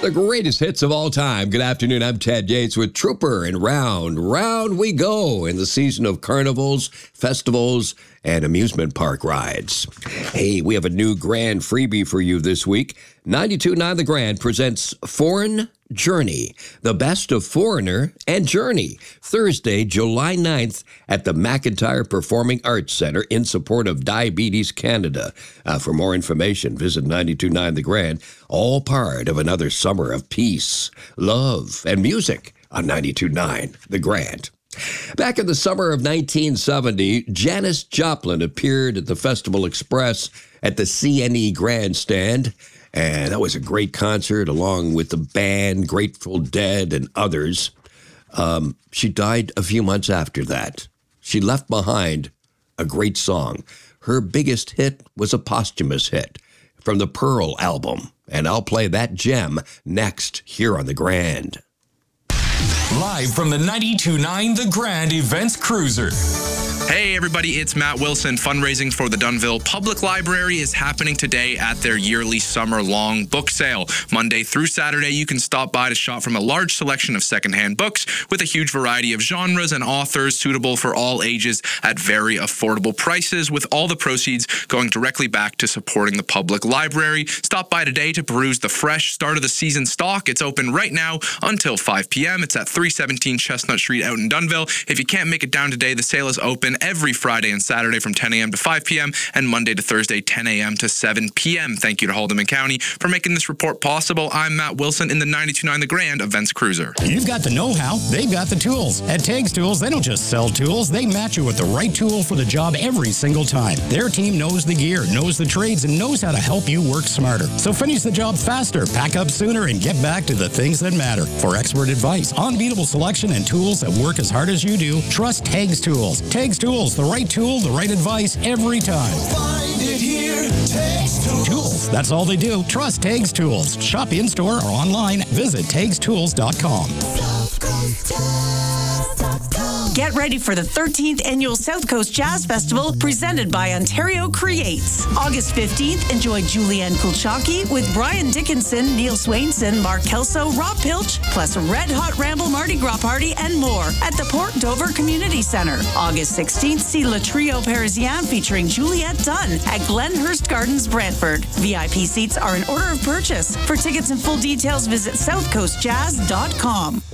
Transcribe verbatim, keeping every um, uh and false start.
The greatest hits of all time. Good afternoon. I'm Ted Yates with Trooper, and round, round we go in the season of carnivals, festivals, and amusement park rides. Hey, we have a new grand freebie for you this week. ninety-two point nine The Grand presents Foreign Journey, the best of Foreigner and Journey, Thursday, July ninth at the McIntyre Performing Arts Center in support of Diabetes Canada. Uh, for more information, visit ninety-two point nine The Grand, all part of another summer of peace, love, and music on ninety-two point nine The Grand. Back in the summer of nineteen seventy, Janis Joplin appeared at the Festival Express at the C N E Grandstand, and that was a great concert along with the band, Grateful Dead, and others. Um, she died a few months after that. She left behind a great song. Her biggest hit was a posthumous hit from the Pearl album, and I'll play that gem next here on The Grand. Live from the ninety-two point nine The Grand Events Cruiser. Hey everybody, it's Matt Wilson. Fundraising for the Dunnville Public Library is happening today at their yearly summer-long book sale. Monday through Saturday, you can stop by to shop from a large selection of secondhand books with a huge variety of genres and authors suitable for all ages at very affordable prices, with all the proceeds going directly back to supporting the public library. Stop by today to peruse the fresh start-of-the-season stock. It's open right now until five p.m. It's at three seventeen Chestnut Street out in Dunnville. If you can't make it down today, the sale is open every Friday and Saturday from ten a.m. to five p.m. and Monday to Thursday ten a.m. to seven p.m. Thank you to Haldeman County for making this report possible. I'm Matt Wilson in the ninety-two point nine The Grand Events Cruiser. You've got the know-how, they've got the tools. At Tags Tools, they don't just sell tools, they match you with the right tool for the job every single time. Their team knows the gear, knows the trades, and knows how to help you work smarter. So finish the job faster, pack up sooner, and get back to the things that matter. For expert advice, unbeatable selection, and tools that work as hard as you do, trust Tags Tools. Tags Tools, the right tool, the right advice every time. Find it here, Tags Tools. Tools, that's all they do. Trust Tags Tools. Shop in-store or online. Visit tags tools dot com. Get ready for the thirteenth Annual South Coast Jazz Festival presented by Ontario Creates. August fifteenth, enjoy Julianne Kulchaki with Brian Dickinson, Neil Swainson, Mark Kelso, Rob Pilch, plus a Red Hot Ramble Mardi Gras party and more at the Port Dover Community Centre. August sixteenth, see Le Trio Parisien featuring Juliette Dunn at Glenhurst Gardens, Brantford. V I P seats are in order of purchase. For tickets and full details, visit south coast jazz dot com.